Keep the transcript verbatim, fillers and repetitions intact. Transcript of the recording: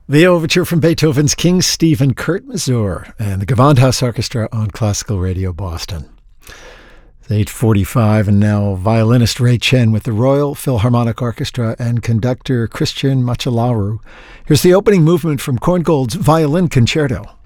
The overture from Beethoven's King Stephen Kurt Mazur and the Gewandhaus Orchestra on Classical Radio Boston. It's eight forty-five, and now violinist Ray Chen with the Royal Philharmonic Orchestra and conductor Christian Machalaru. Here's the opening movement from Korngold's Violin Concerto.